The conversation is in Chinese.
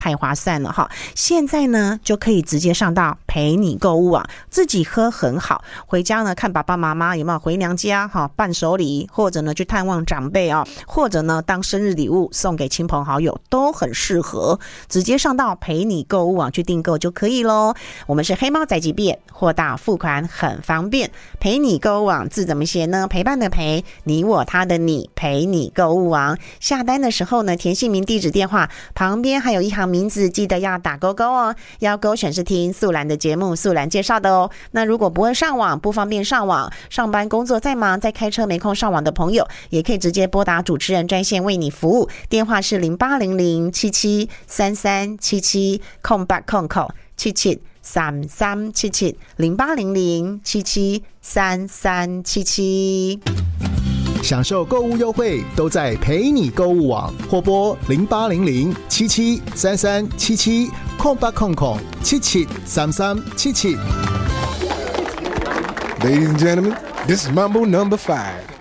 太划算了哈！现在呢就可以直接上到陪你购物网，自己喝很好，回家呢看爸爸妈妈有没有回娘家哈，伴手礼，或者呢去探望长辈啊，或者呢当生日礼物送给亲朋好友都很适合。直接上到陪你购物网去订购就可以咯。我们是黑猫宅急便，货到付款很方便。陪你购物网字怎么写呢？陪伴的陪，你我他的你，陪你购物网。下单的时候呢，填姓名、地址、电话，旁边还有一行名字，记得要打勾勾哦，要勾选是听素兰的节目，素兰介绍的哦。那如果不会上网，不方便上网，上班工作在忙，在开车没空上网的朋友，也可以直接拨打主持人专线为你服务，电话是0800773377空8空口773377 0800773377。 享受购物优惠都在陪你购物网，或拨0800773377空8空空773377。 Ladies and gentlemen, this is Mambo number 5.